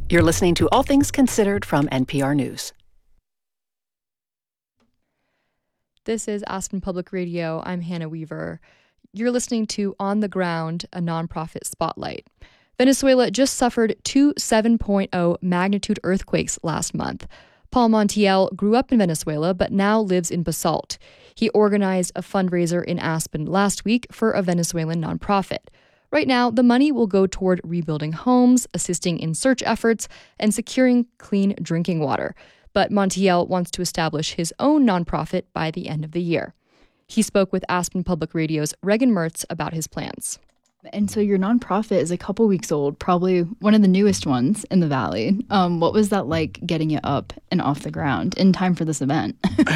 You're listening to All Things Considered from NPR News. This is Aspen Public Radio. I'm Hannah Weaver. You're listening to On the Ground, a nonprofit spotlight. Venezuela just suffered two 7.0 magnitude earthquakes last month. Paul Montiel grew up in Venezuela, but now lives in Basalt. He organized a fundraiser in Aspen last week for a Venezuelan nonprofit. Right now, the money will go toward rebuilding homes, assisting in search efforts, and securing clean drinking water. But Montiel wants to establish his own nonprofit by the end of the year. He spoke with Aspen Public Radio's Regan Mertz about his plans. And so your nonprofit is a couple weeks old, probably one of the newest ones in the Valley. What was that like getting it up and off the ground in time for this event?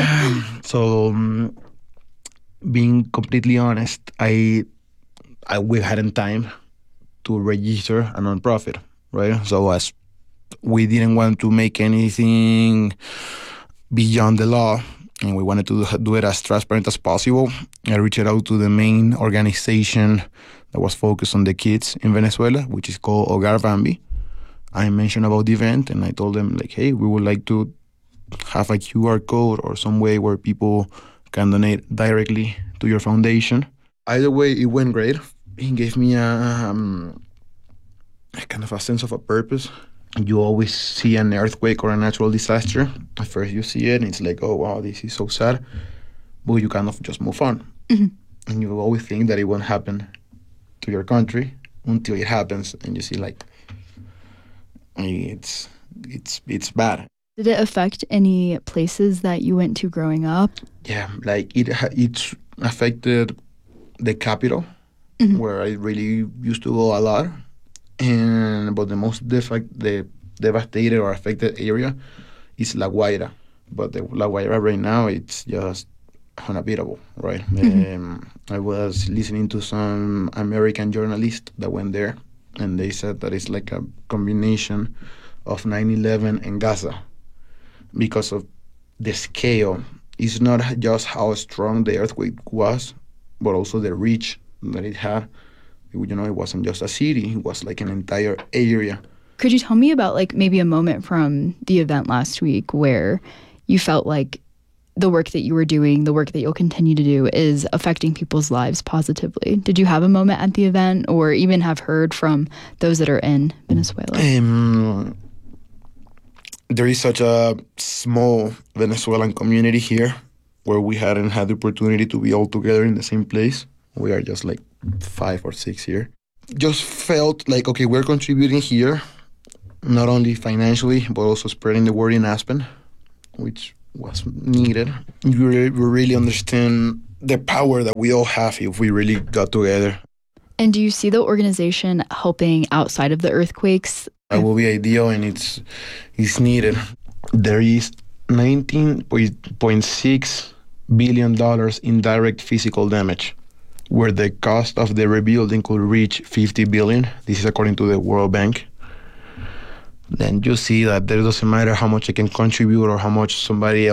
Being completely honest, we hadn't time to register a nonprofit, right? So as we didn't want to make anything beyond the law, and we wanted to do it as transparent as possible, I reached out to the main organization that was focused on the kids in Venezuela, which is called Hogar Bambi. I mentioned about the event, and I told them, like, hey, we would like to have a QR code or some way where people can donate directly to your foundation. Either way, it went great. It gave me a kind of a sense of a purpose. You always see an earthquake or a natural disaster. At first you see it, and it's like, oh, wow, this is so sad. But you kind of just move on. Mm-hmm. And you always think that it won't happen to your country until it happens, and you see, like, it's bad. Did it affect any places that you went to growing up? Yeah, like it's affected the capital, mm-hmm. where I really used to go a lot. But the most devastated or affected area is La Guaira. But the La Guaira right now, it's just unbeatable, right? Mm-hmm. I was listening to some American journalists that went there, and they said that it's like a combination of 9/11 and Gaza because of the scale. It's not just how strong the earthquake was, but also the reach that it had. You know, it wasn't just a city, it was like an entire area. Could you tell me about, like, maybe a moment from the event last week where you felt like the work that you were doing, the work that you'll continue to do, is affecting people's lives positively? Did you have a moment at the event, or even have heard from those that are in Venezuela? There is such a small Venezuelan community here where we hadn't had the opportunity to be all together in the same place. We are just like 5 or 6 here. Just felt like, okay, we're contributing here, not only financially, but also spreading the word in Aspen, which was needed. We really understand the power that we all have if we really got together. And do you see the organization helping outside of the earthquakes? That will be ideal, and it's needed. There is $19.6 billion in direct physical damage, where the cost of the rebuilding could reach $50 billion. This is according to the World Bank. Then you see that there doesn't matter how much I can contribute or how much somebody else